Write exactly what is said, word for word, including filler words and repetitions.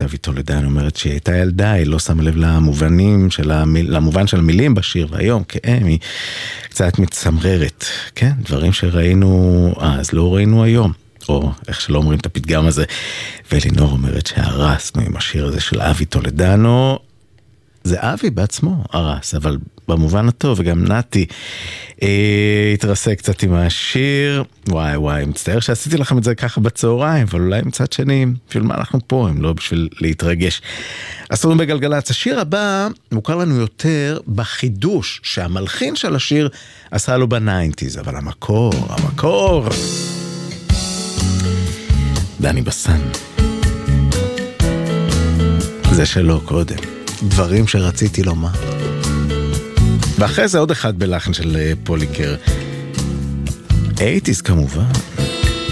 אבי טולדנו אומרת שהיא הייתה ילדה, היא לא שמה לב למובנים של המיל, למובן של המילים בשיר, והיום כאם היא קצת מצמררת, כן? דברים שראינו אז לא ראינו היום, או איך שלא אומרים את הפתגם הזה. ולינור אומרת שהרסנו עם השיר הזה של אבי טולדנו, זה אבי בעצמו הרס, אבל במובן הטוב, וגם נתי אה, התרסק קצת עם השיר. וואי וואי, מצטער שעשיתי לכם את זה ככה בצהריים, אבל אולי מצד שני, בשביל מה אנחנו פה, אם לא בשביל להתרגש. עשינו בגלגלץ, השיר הבא מוכר לנו יותר בחידוש שהמלחין של השיר עשה לו בניינטיז, אבל המקור, המקור דני בסן, זה שלו קודם, דברים שרציתי לומר. ואחרי זה עוד אחד בלחן של פוליקר, אייטיז כמובן.